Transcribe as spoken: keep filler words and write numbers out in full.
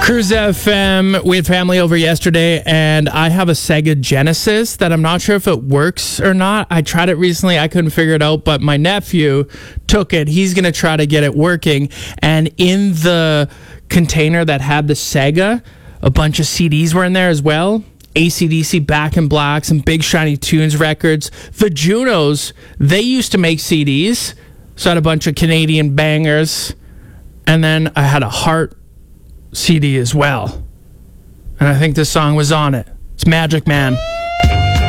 Cruise F M, we had family over yesterday, and I have a Sega Genesis that I'm not sure if it works or not. I tried it recently. I couldn't figure it out, but my nephew took it. He's going to try to get it working. And in the container that had the Sega, a bunch of C Ds were in there as well. A C D C, Back in Black, some Big Shiny Tunes records. The Junos, they used to make C Ds, so I had a bunch of Canadian bangers. And then I had a Heart C D as well. And I think this song was on it. It's Magic Man.